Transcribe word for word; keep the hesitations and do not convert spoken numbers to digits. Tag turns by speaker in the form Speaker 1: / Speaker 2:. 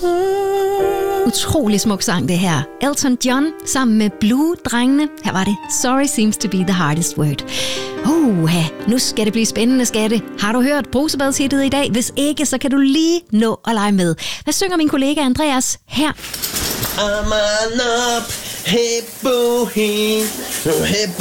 Speaker 1: Utrolig smuk sang det her. Elton John sammen med Blue-drengene. Her var det Sorry Seems to be the hardest word. Uh, nu skal det blive spændende, skal det. Har du hørt brusebadshittet i dag? Hvis ikke, så kan du lige nå at lege med. Hvad synger min kollega Andreas her?
Speaker 2: I'm an up, hey boo, hey, hey